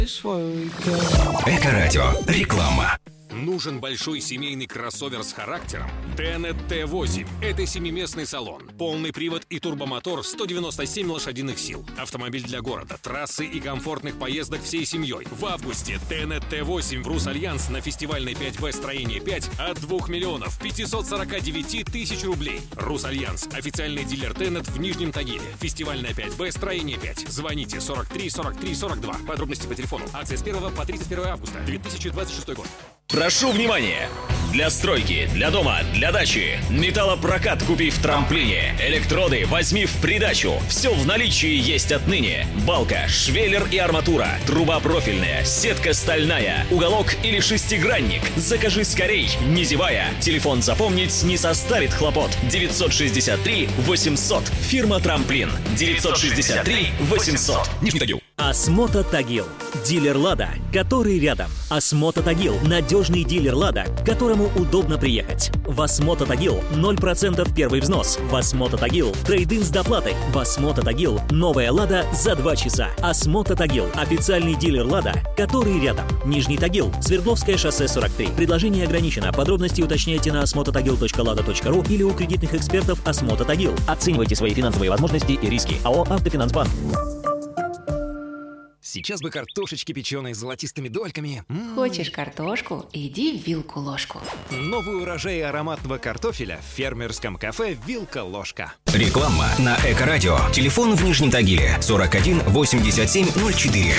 Эко-радио. Реклама. Нужен большой семейный кроссовер с характером? Tenet T8. Это семиместный салон. Полный привод и турбомотор, 197 лошадиных сил. Автомобиль для города, трассы и комфортных поездок всей семьей. В августе Tenet T8 в Русальянс на фестивальной 5Б строение 5 от 2 миллионов 549 тысяч рублей. Русальянс. Официальный дилер Tenet в Нижнем Тагиле. Фестивальная 5Б строение 5. Звоните 43 43 42. Подробности по телефону. Акция с 1 по 31 августа 2026 год. Прошу внимания! Для стройки, для дома, для дачи. Металлопрокат купи в трамплине. Электроды возьми в придачу. Все в наличии есть отныне. Балка, швеллер и арматура. Труба профильная, сетка стальная. Уголок или шестигранник. Закажи скорей, не зевая. Телефон запомнить не составит хлопот. 963 800. Фирма Трамплин. 963 800. Нижний Тагил. Осмота Тагил. Дилер «Лада», который рядом. Осмота Тагил. Надежный дилер «Лада», к которому удобно приехать. В Осмота Тагил 0% первый взнос. В Осмота Тагил трейд-ин с доплатой. В Осмота Тагил новая «Лада» за 2 часа. Осмота Тагил. Официальный дилер «Лада», который рядом. Нижний Тагил. Свердловское шоссе 43. Предложение ограничено. Подробности уточняйте на osmototagil.lada.ru или у кредитных экспертов Осмота Тагил. Оценивайте свои финансовые возможности и риски. АО «Автофинансбанк». Сейчас бы картошечки печеной с золотистыми дольками. Хочешь картошку? Иди в Вилку-ложку. Новый урожай ароматного картофеля в фермерском кафе «Вилка-ложка». Реклама на Эко-радио. Телефон в Нижнем Тагиле 41 87 04.